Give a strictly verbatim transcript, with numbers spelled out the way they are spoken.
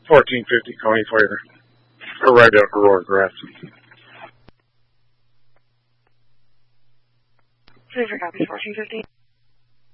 fourteen fifty Coney Fire. Or right out Aurora Grafton. Three for copy, fourteen fifty.